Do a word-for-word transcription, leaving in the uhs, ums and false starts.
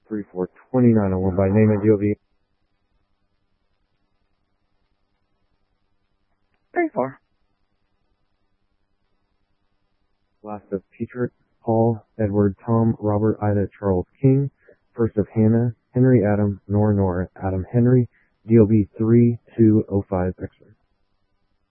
three four twenty-nine oh one by name and D O B. Very far. Last of Petrick, Paul, Edward, Tom, Robert, Ida, Charles, King. First of Hannah, Henry, Adam, Nora, Nora, Adam, Henry, D O B three two oh five X-ray.